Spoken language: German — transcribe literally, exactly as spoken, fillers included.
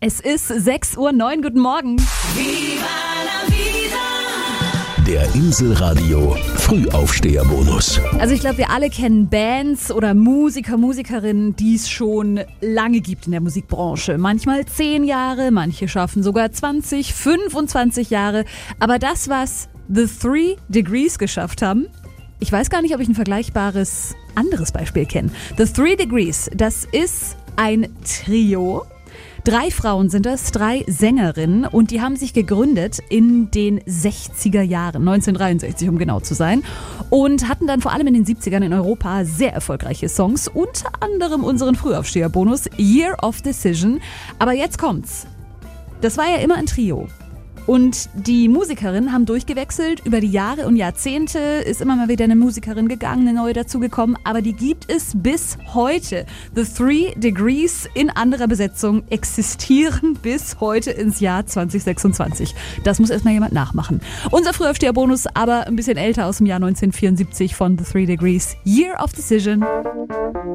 Es ist sechs Uhr neun, guten Morgen. Viva la vida. Der Inselradio Frühaufsteherbonus. Also ich glaube, wir alle kennen Bands oder Musiker, Musikerinnen, die es schon lange gibt in der Musikbranche. Manchmal zehn Jahre, manche schaffen sogar zwanzig, fünfundzwanzig Jahre. Aber das, was The Three Degrees geschafft haben, ich weiß gar nicht, ob ich ein vergleichbares anderes Beispiel kenne. The Three Degrees, das ist ein Trio. Drei Frauen sind das, drei Sängerinnen, und die haben sich gegründet in den sechziger Jahren, neunzehnhundertdreiundsechzig um genau zu sein, und hatten dann vor allem in den siebzigern in Europa sehr erfolgreiche Songs, unter anderem unseren Frühaufsteherbonus Year of Decision. Aber jetzt kommt's. Das war ja immer ein Trio. Und die Musikerinnen haben durchgewechselt über die Jahre und Jahrzehnte, ist immer mal wieder eine Musikerin gegangen, eine neue dazugekommen, aber die gibt es bis heute. The Three Degrees in anderer Besetzung existieren bis heute ins Jahr zwanzig sechsundzwanzig. Das muss erstmal jemand nachmachen. Unser Frühaufsteherbonus, aber ein bisschen älter, aus dem Jahr neunzehnhundertvierundsiebzig von The Three Degrees, Year of Decision.